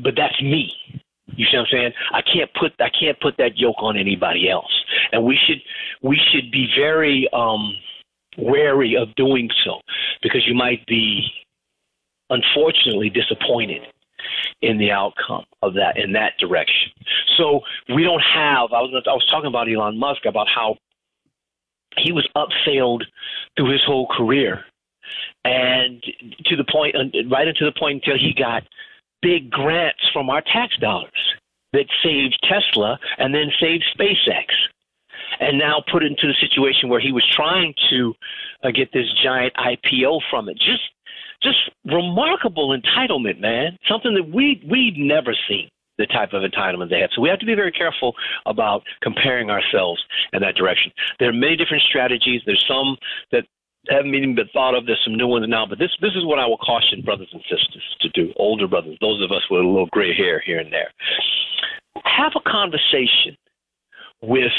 but that's me. You see what I'm saying? I can't put that yoke on anybody else, and we should be very wary of doing so, because you might be unfortunately disappointed in the outcome of that in that direction. So we don't have. I was talking about Elon Musk, about how he was upsailed through his whole career, and to the point, right into the point until he got big grants from our tax dollars that saved Tesla and then saved SpaceX, and now put it into the situation where he was trying to get this giant IPO from it. Just remarkable entitlement, man. Something that we've never seen, the type of entitlement they have. So we have to be very careful about comparing ourselves in that direction. There are many different strategies. There's some that haven't even been thought of. There's some new ones now, but this is what I will caution brothers and sisters to do, older brothers, those of us with a little gray hair here and there. Have a conversation with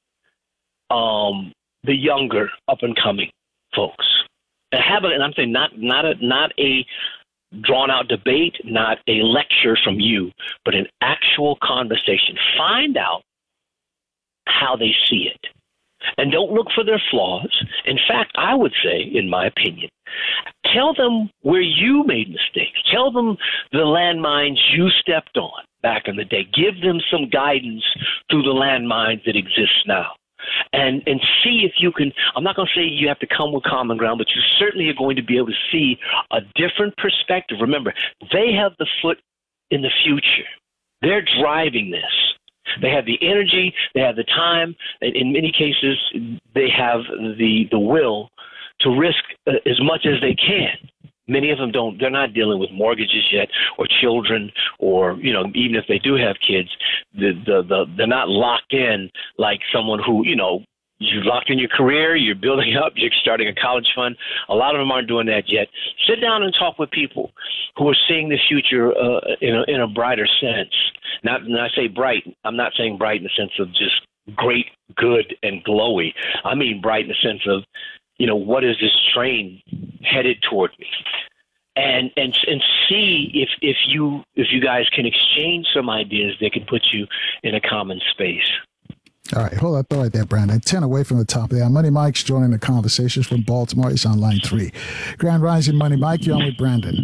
the younger up-and-coming folks. And I'm saying not a drawn-out debate, not a lecture from you, but an actual conversation. Find out how they see it. And don't look for their flaws. In fact, I would say, in my opinion, tell them where you made mistakes. Tell them the landmines you stepped on back in the day. Give them some guidance through the landmines that exist now. And see if you can. I'm not going to say you have to come with common ground, but you certainly are going to be able to see a different perspective. Remember, they have the foot in the future. They're driving this. They have the energy, they have the time, and in many cases, they have the will to risk as much as they can. Many of them don't. They're not dealing with mortgages yet, or children, or even if they do have kids, they're not locked in like someone who you're locked in your career, you're building up, you're starting a college fund. A lot of them aren't doing that yet. Sit down and talk with people who are seeing the future in a brighter sense. Not when I say bright, I'm not saying bright in the sense of just great, good, and glowy. I mean bright in the sense of, what is this train headed toward me? And see if you guys can exchange some ideas that can put you in a common space. All right, hold up right there, Brandon. 10 away from the top there. Money Mike's joining the conversations from Baltimore. He's on line 3. Grand Rising, Money Mike. You're on with Brandon.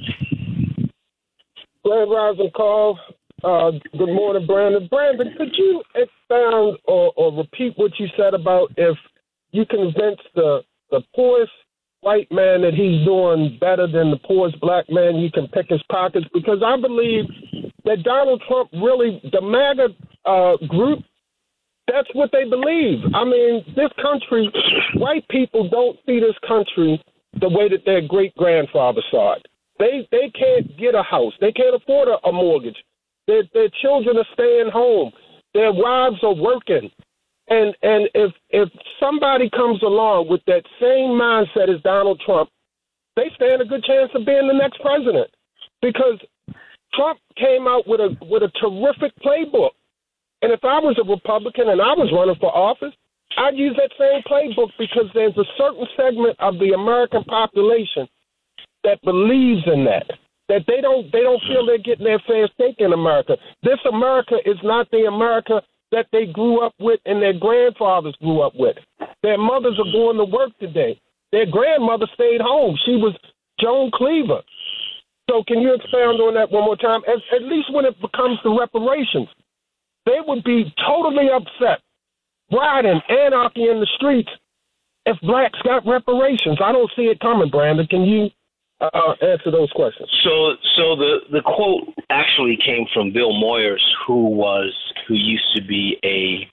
Grand Rising, Carl. Good morning, Brandon. Brandon, could you expound or repeat what you said about if you convince the poorest white man that he's doing better than the poorest black man, you can pick his pockets? Because I believe that Donald Trump really, the MAGA group, that's what they believe. I mean, this country, white people don't see this country the way that their great-grandfather saw it. They can't get a house. They can't afford a mortgage. Their children are staying home. Their wives are working. And if somebody comes along with that same mindset as Donald Trump, they stand a good chance of being the next president. Because Trump came out with a terrific playbook. And if I was a Republican and I was running for office, I'd use that same playbook, because there's a certain segment of the American population that believes in that they don't feel they're getting their fair shake in America. This America is not the America that they grew up with and their grandfathers grew up with. Their mothers are going to work today. Their grandmother stayed home. She was Joan Cleaver. So can you expound on that one more time? At least when it becomes the reparations. They would be totally upset, rioting, anarchy in the streets, if blacks got reparations. I don't see it coming, Brandon. Can you answer those questions? So the quote actually came from Bill Moyers, who used to be a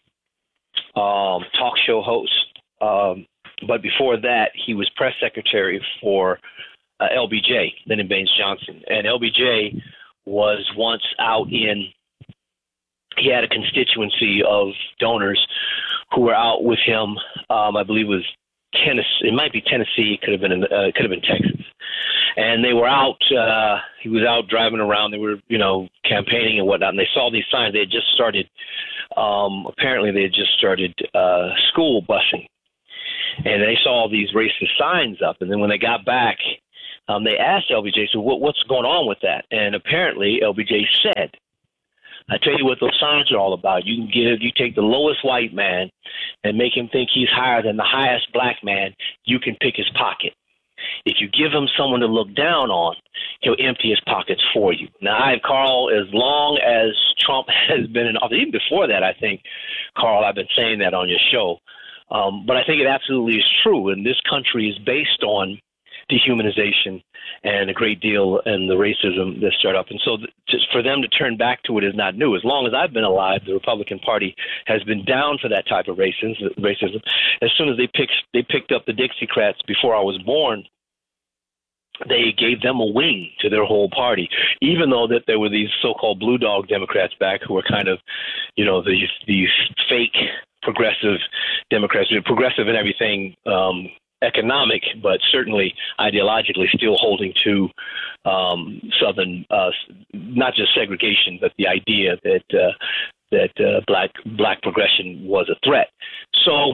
talk show host, but before that he was press secretary for LBJ, Lyndon Baines Johnson, and LBJ was once out in. He had a constituency of donors who were out with him. I believe it was Tennessee. It might be Tennessee. It could have been Texas. And they were out. He was out driving around. They were, campaigning and whatnot. And they saw these signs. They had just started. Apparently, they had just started school busing, and they saw all these racist signs up. And then when they got back, they asked LBJ, so what's going on with that? And apparently LBJ said, I tell you what those signs are all about. You take the lowest white man and make him think he's higher than the highest black man, you can pick his pocket. If you give him someone to look down on, he'll empty his pockets for you. Now, Carl, as long as Trump has been in office, even before that, I think, Carl, I've been saying that on your show. But I think it absolutely is true. And this country is based on dehumanization and a great deal in the racism that's stirred up. And so just for them to turn back to it is not new. As long as I've been alive, the Republican Party has been down for that type of racism. As soon as they picked up the Dixiecrats before I was born, they gave them a wing to their whole party, even though that there were these so-called blue dog Democrats back who were kind of, these fake progressive Democrats, progressive in everything, economic, but certainly ideologically still holding to Southern, not just segregation, but the idea that black progression was a threat. So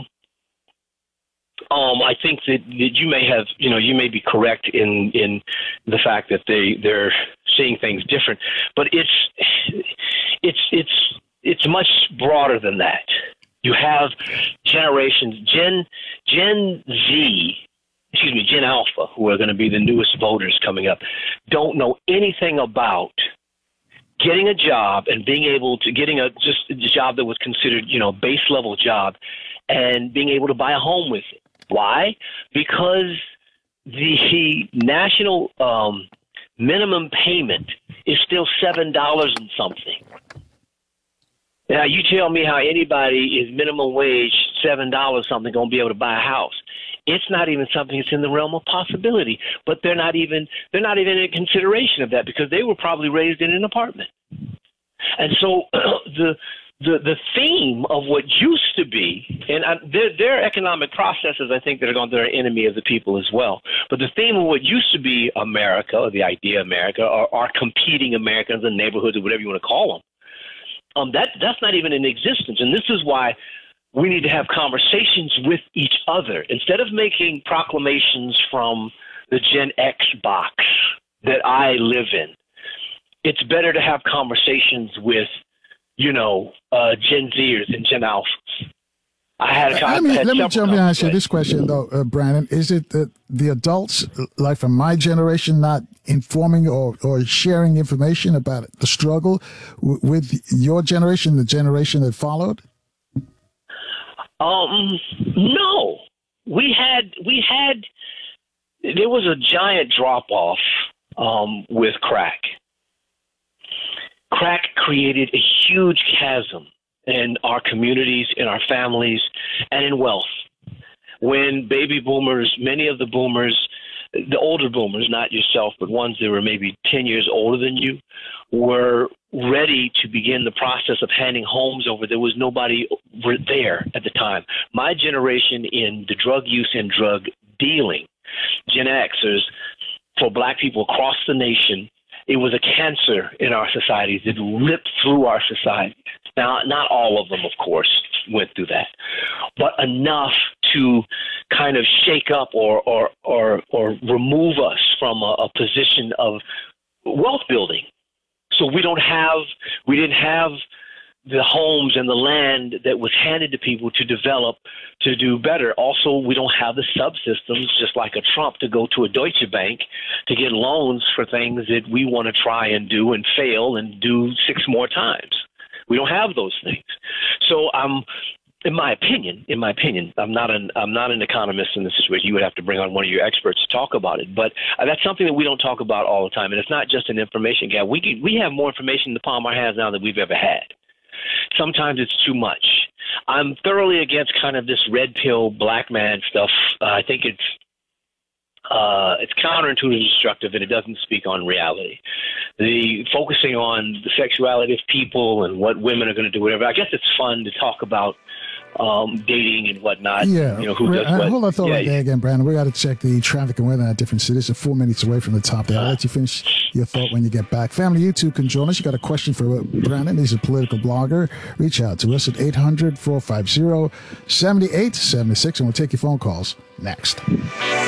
I think that you may be correct in the fact that they're seeing things different, but it's much broader than that. You have generations, Gen Alpha, who are going to be the newest voters coming up, don't know anything about getting a job and being able to just a job that was considered, base level job, and being able to buy a home with it. Why? Because the national minimum payment is still $7 and something. Now, you tell me how anybody is minimum wage, $7 something, going to be able to buy a house. It's not even something that's in the realm of possibility. But they're not even in consideration of that because they were probably raised in an apartment. And so the theme of what used to be, and their economic processes, I think, they're an enemy of the people as well. But the theme of what used to be America, or the idea of America, or our competing Americans and neighborhoods, or whatever you want to call them, that's not even in existence. And this is why we need to have conversations with each other. Instead of making proclamations from the Gen X box that I live in, it's better to have conversations with, Gen Zers and Gen Alphas. Let me jump in and ask you this question, though, Brandon. Is it that the adults, like from my generation, not informing or sharing information about the struggle with your generation, the generation that followed? No. There was a giant drop-off with crack. Crack created a huge chasm in our communities, in our families, and in wealth. When baby boomers, many of the boomers, the older boomers, not yourself, but ones that were maybe 10 years older than you, were ready to begin the process of handing homes over, there was nobody there at the time. My generation in the drug use and drug dealing, Gen Xers, for black people across the nation, it was a cancer in our societies. It ripped through our society. Now, not all of them, of course, went through that, but enough to kind of shake up or remove us from a position of wealth building. So we didn't have the homes and the land that was handed to people to develop, to do better. Also, we don't have the subsystems, just like a Trump, to go to a Deutsche Bank to get loans for things that we want to try and do and fail and do 6 more times. We don't have those things. So in my opinion, I'm not an economist in this situation. You would have to bring on one of your experts to talk about it. But that's something that we don't talk about all the time. And it's not just an information gap. We have more information in the palm of our hands now than we've ever had. Sometimes it's too much. I'm thoroughly against kind of this red pill black man stuff. I think it's counterintuitive, destructive, and it doesn't speak on reality. The focusing on the sexuality of people and what women are going to do, whatever. I guess it's fun to talk about dating and whatnot. Yeah. Who does what. Hold that thought right there again, Brandon. We got to check the traffic and weather at different cities. It's 4 minutes away from the top there. I'll let you finish your thought when you get back. Family, you too can join us. You got a question for Brandon? He's a political blogger. Reach out to us at 800-450-7876, and we'll take your phone calls next.